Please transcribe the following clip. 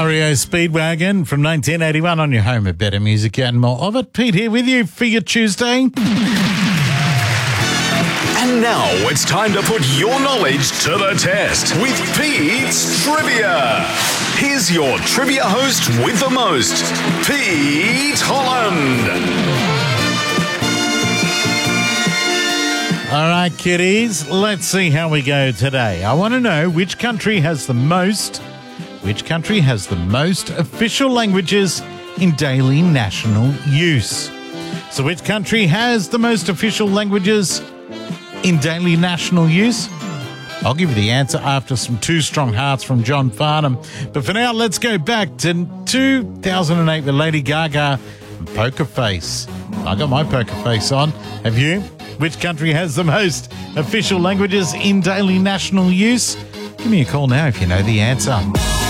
REO Speedwagon from 1981 on your home of better music and more of it. Pete here with you for your Tuesday. And now it's time to put your knowledge to the test with Pete's Trivia. Here's your trivia host with the most, Pete Holland. All right, kiddies, let's see how we go today. I want to know which country has the most official languages in daily national use. So which country has the most official languages in daily national use? I'll give you the answer after some Two Strong Hearts from John Farnham. But for now, let's go back to 2008 with Lady Gaga and Poker Face. I got my poker face on. Have you? Which country has the most official languages in daily national use? Give me a call now if you know the answer.